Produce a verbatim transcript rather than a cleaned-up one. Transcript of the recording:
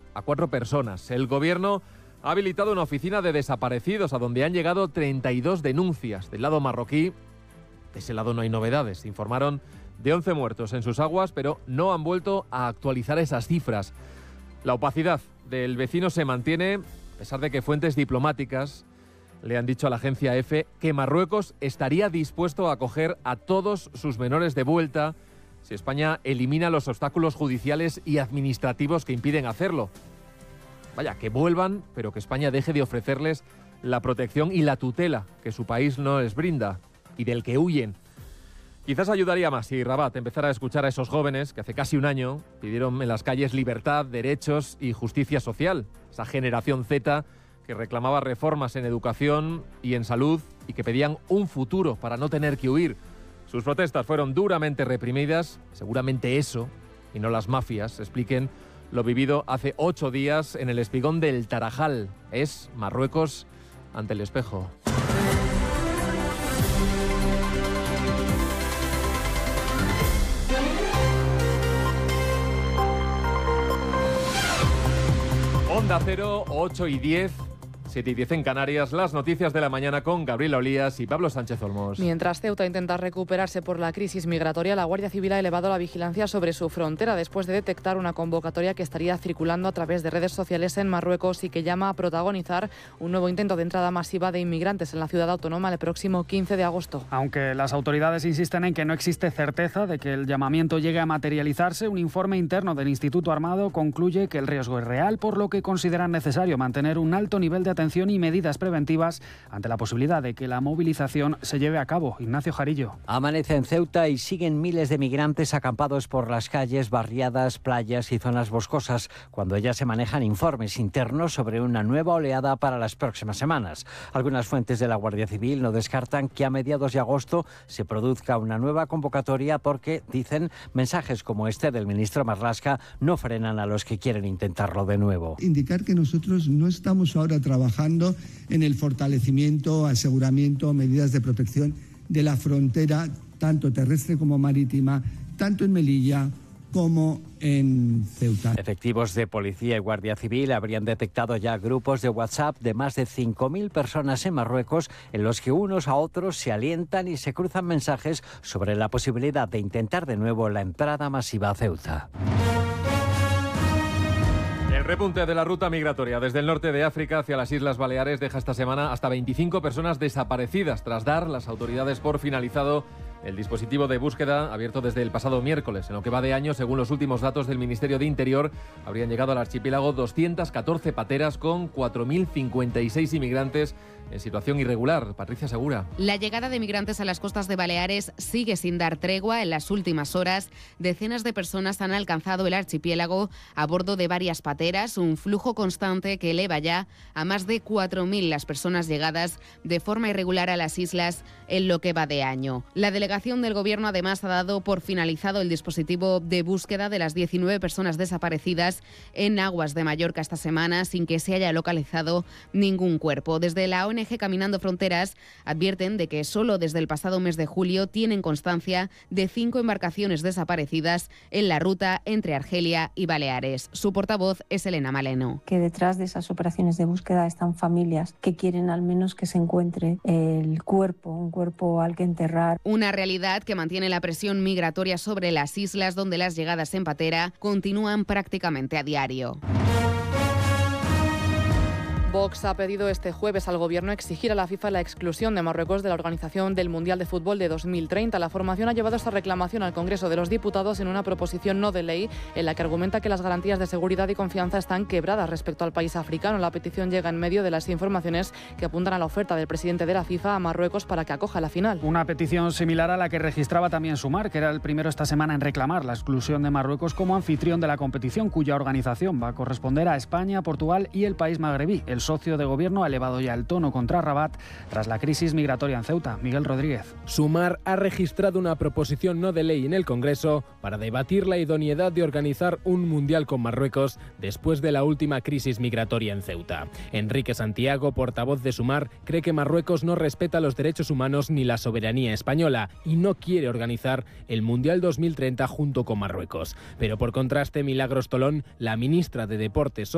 a cuatro personas. El gobierno ha habilitado una oficina de desaparecidos a donde han llegado treinta y dos denuncias. Del lado marroquí, de ese lado no hay novedades. Informaron de once muertos en sus aguas, pero no han vuelto a actualizar esas cifras. La opacidad del vecino se mantiene, a pesar de que fuentes diplomáticas le han dicho a la agencia EFE que Marruecos estaría dispuesto a acoger a todos sus menores de vuelta si España elimina los obstáculos judiciales y administrativos que impiden hacerlo. Vaya, que vuelvan, pero que España deje de ofrecerles la protección y la tutela que su país no les brinda y del que huyen. Quizás ayudaría más si Rabat empezara a escuchar a esos jóvenes que hace casi un año pidieron en las calles libertad, derechos y justicia social. Esa generación Z que reclamaba reformas en educación y en salud y que pedían un futuro para no tener que huir. Sus protestas fueron duramente reprimidas, seguramente eso, y no las mafias, expliquen lo vivido hace ocho días en el espigón del Tarajal. Es Marruecos ante el espejo. Onda Cero, ocho y diez, siete y diez en Canarias, las noticias de la mañana con Gabriela Olías y Pablo Sánchez Olmos. Mientras Ceuta intenta recuperarse por la crisis migratoria, la Guardia Civil ha elevado la vigilancia sobre su frontera después de detectar una convocatoria que estaría circulando a través de redes sociales en Marruecos y que llama a protagonizar un nuevo intento de entrada masiva de inmigrantes en la ciudad autónoma el próximo quince de agosto. Aunque las autoridades insisten en que no existe certeza de que el llamamiento llegue a materializarse, un informe interno del Instituto Armado concluye que el riesgo es real, por lo que consideran necesario mantener un alto nivel de atención y medidas preventivas ante la posibilidad de que la movilización se lleve a cabo. Ignacio Jarillo. Amanece en Ceuta y siguen miles de migrantes acampados por las calles, barriadas, playas y zonas boscosas, cuando ya se manejan informes internos sobre una nueva oleada para las próximas semanas. Algunas fuentes de la Guardia Civil no descartan que a mediados de agosto se produzca una nueva convocatoria porque, dicen, mensajes como este del ministro Marlaska no frenan a los que quieren intentarlo de nuevo. Indicar que nosotros no estamos ahora trabajando en el fortalecimiento, aseguramiento, medidas de protección de la frontera, tanto terrestre como marítima, tanto en Melilla como en Ceuta. Efectivos de policía y guardia civil habrían detectado ya grupos de WhatsApp de más de cinco mil personas en Marruecos en los que unos a otros se alientan y se cruzan mensajes sobre la posibilidad de intentar de nuevo la entrada masiva a Ceuta. El repunte de la ruta migratoria desde el norte de África hacia las Islas Baleares deja esta semana hasta veinticinco personas desaparecidas tras dar las autoridades por finalizado el dispositivo de búsqueda abierto desde el pasado miércoles. En lo que va de año, según los últimos datos del Ministerio de Interior, habrían llegado al archipiélago doscientas catorce pateras con cuatro mil cincuenta y seis inmigrantes en situación irregular. Patricia Segura. La llegada de migrantes a las costas de Baleares sigue sin dar tregua. En las últimas horas, decenas de personas han alcanzado el archipiélago a bordo de varias pateras, un flujo constante que eleva ya a más de cuatro mil las personas llegadas de forma irregular a las islas en lo que va de año. La delegación del Gobierno además ha dado por finalizado el dispositivo de búsqueda de las diecinueve personas desaparecidas en aguas de Mallorca esta semana sin que se haya localizado ningún cuerpo. Desde la O N G Caminando Fronteras advierten de que solo desde el pasado mes de julio tienen constancia de cinco embarcaciones desaparecidas en la ruta entre Argelia y Baleares. Su portavoz es Elena Maleno. Que detrás de esas operaciones de búsqueda están familias que quieren al menos que se encuentre el cuerpo, un cuerpo al que enterrar. Una realidad que mantiene la presión migratoria sobre las islas, donde las llegadas en patera continúan prácticamente a diario. Vox ha pedido este jueves al Gobierno exigir a la FIFA la exclusión de Marruecos de la organización del Mundial de Fútbol de dos mil treinta. La formación ha llevado esta reclamación al Congreso de los Diputados en una proposición no de ley en la que argumenta que las garantías de seguridad y confianza están quebradas respecto al país africano. La petición llega en medio de las informaciones que apuntan a la oferta del presidente de la FIFA a Marruecos para que acoja la final. Una petición similar a la que registraba también Sumar, que era el primero esta semana en reclamar la exclusión de Marruecos como anfitrión de la competición, cuya organización va a corresponder a España, Portugal y el país magrebí. El socio de gobierno ha elevado ya el tono contra Rabat tras la crisis migratoria en Ceuta. Miguel Rodríguez. Sumar ha registrado una proposición no de ley en el Congreso para debatir la idoneidad de organizar un mundial con Marruecos después de la última crisis migratoria en Ceuta. Enrique Santiago, portavoz de Sumar, cree que Marruecos no respeta los derechos humanos ni la soberanía española y no quiere organizar el Mundial dos mil treinta junto con Marruecos. Pero por contraste, Milagros Tolón, la ministra de Deportes